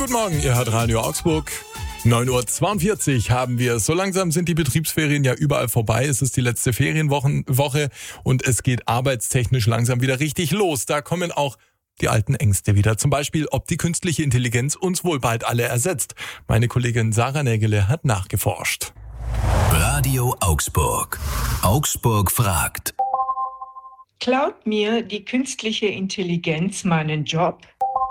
Guten Morgen, ihr hört Radio Augsburg. 9.42 Uhr haben wir. So langsam sind die Betriebsferien ja überall vorbei. Es ist die letzte Ferienwoche und es geht arbeitstechnisch langsam wieder richtig los. Da kommen auch die alten Ängste wieder. Zum Beispiel, ob die künstliche Intelligenz uns wohl bald alle ersetzt. Meine Kollegin Sarah Nägele hat nachgeforscht. Radio Augsburg. Augsburg fragt. Klaut mir die künstliche Intelligenz meinen Job?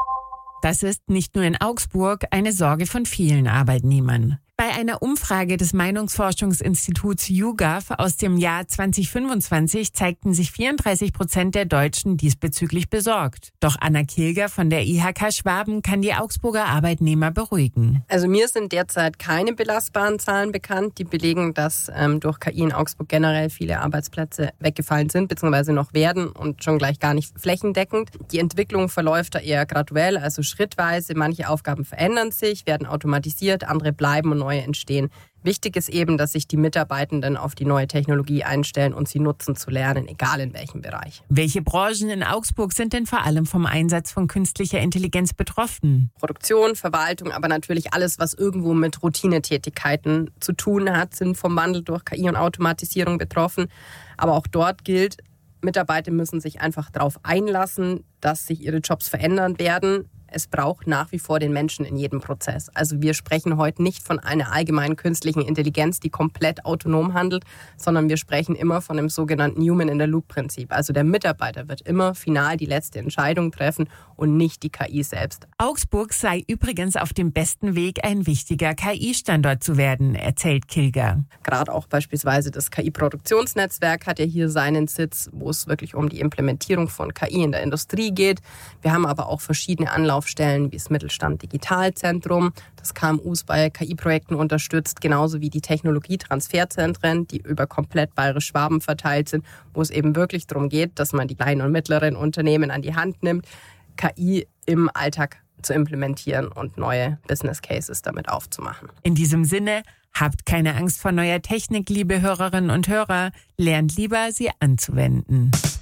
Das ist nicht nur in Augsburg eine Sorge von vielen Arbeitnehmern. Bei einer Umfrage des Meinungsforschungsinstituts YouGov aus dem Jahr 2025 zeigten sich 34% der Deutschen diesbezüglich besorgt. Doch Anna Kilger von der IHK Schwaben kann die Augsburger Arbeitnehmer beruhigen. Also mir sind derzeit keine belastbaren Zahlen bekannt, die belegen, dass durch KI in Augsburg generell viele Arbeitsplätze weggefallen sind bzw. noch werden und schon gleich gar nicht flächendeckend. Die Entwicklung verläuft da eher graduell, also schrittweise. Manche Aufgaben verändern sich, werden automatisiert, andere bleiben und neue entstehen. Wichtig ist eben, dass sich die Mitarbeitenden auf die neue Technologie einstellen und sie nutzen zu lernen, egal in welchem Bereich. Welche Branchen in Augsburg sind denn vor allem vom Einsatz von künstlicher Intelligenz betroffen? Produktion, Verwaltung, aber natürlich alles, was irgendwo mit Routinetätigkeiten zu tun hat, sind vom Wandel durch KI und Automatisierung betroffen. Aber auch dort gilt, Mitarbeiter müssen sich einfach darauf einlassen, dass sich ihre Jobs verändern werden. Es braucht nach wie vor den Menschen in jedem Prozess. Also wir sprechen heute nicht von einer allgemeinen künstlichen Intelligenz, die komplett autonom handelt, sondern wir sprechen immer von dem sogenannten Human-in-the-Loop-Prinzip. Also der Mitarbeiter wird immer final die letzte Entscheidung treffen und nicht die KI selbst. Augsburg sei übrigens auf dem besten Weg, ein wichtiger KI-Standort zu werden, erzählt Kilger. Gerade auch beispielsweise das KI-Produktionsnetzwerk hat ja hier seinen Sitz, wo es wirklich um die Implementierung von KI in der Industrie geht. Wir haben aber auch verschiedene Anlaufstellen wie das Mittelstand Digitalzentrum, das KMUs bei KI-Projekten unterstützt, genauso wie die Technologietransferzentren, die über komplett Bayerisch-Schwaben verteilt sind, wo es eben wirklich darum geht, dass man die kleinen und mittleren Unternehmen an die Hand nimmt, KI im Alltag zu implementieren und neue Business Cases damit aufzumachen. In diesem Sinne, habt keine Angst vor neuer Technik, liebe Hörerinnen und Hörer, lernt lieber, sie anzuwenden.